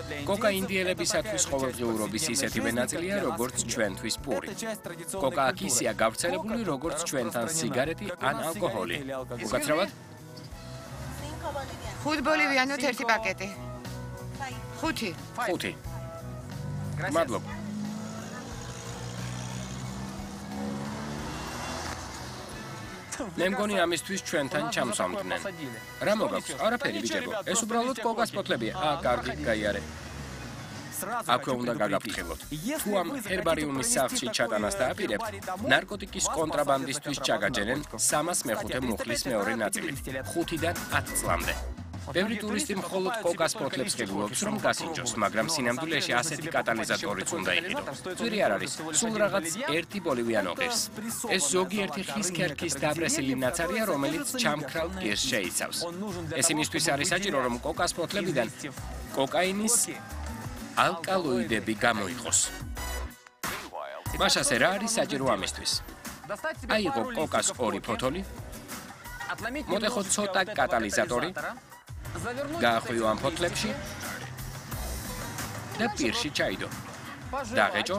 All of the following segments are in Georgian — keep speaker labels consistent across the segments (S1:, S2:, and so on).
S1: კოკა ინდიელებისათვის ყოველდღიურობის ისეთივე ნაწილია, როგორც ჩვენთვის პური. კოკა აქ ისეა გავრცელებული, როგორც ჩვენთან სიგარეტი ან ალკოჰოლი. უკაცრავად?
S2: 5 ბოლივიანოთ ერთი პაკეტი. 5.
S1: 5. მადლობა. მე მგონი ამისთვის ჩვენთან ჩამსვამდნენ. რა მოგაქვს? არაფერი ბიჭებო. ეს უბრალოდ კოკას ფოთლებია. კარგი, გაიარე. აქვე უნდა გაგაფრთხილოთ. თუ ამ ჰერბარიუმის სახლში ჩატანას დააპირებთ, ნარკოტიკის კონტრაბანდისტვის ჩაგაჯერენ 305 მუხლის მეორე ნაწილით, 5-დან 10 წლამდე. ბევრი ტურისტი მხოლოდ კოკას ფოთლებს ღებულობს, რომ გასინჯოს, მაგრამ სინამდვილეში ასეთი კატალიზატორიც უნდა იყიდო. ძვირი არ არის, სულ რაღაც 1 ბოლივიანო ღირს. ეს ზოგიერთი ხის ქერქის დაბრესილი ნაცარია, რომელიც ჩამქრალ პირს შეიცავს. ეს იმისთვის არის საჭირო, რომ კოკას ფოთლებიდან კოკაინის ალკალოიდები გამოიყოს. მაშასე რა არის საჭირო ამისთვის? აიღო კოკას 2 ფოთოლი, მოდეხო ცოტა კატალიზატორი, გაახვიო ამ ფოთლებში და პირში ჩაიდო. დაღეჭო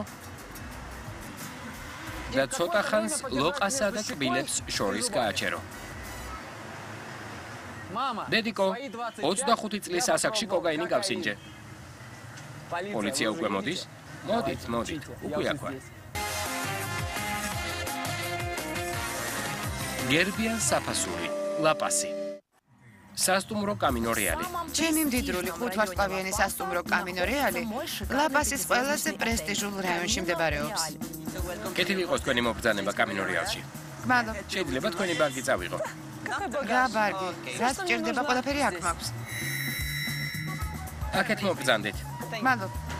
S1: და ცოტა ხანს ლოყასა და კბილებს შორის გააჩერო. დედიკო, 25 წლის ასაკში კოკაინი გავსინჯე. პოლიცია უკვე მოდის? მოდით, უკვე აქვე. გერბიან საფასური, ლაპასი. სასტუმრო კამინო რეალი.
S2: ჩემი მდიდრული 5 ვარსკვლავიანი სასტუმრო კამინო რეალი ლაპასის ყველაზე პრესტიჟულ რაიონში მდებარეობს.
S1: კეთილი იყოს თქვენი მობრძანება კამინო რეალში.
S2: მადლობა.
S1: შეიძლება თქვენი ბარგი წავიღო.
S2: რა ბარგი? რაც სჭირდება ყველაფერი აქ მაქვს.
S1: აქეთ მობრძანდით.
S2: მადლობა.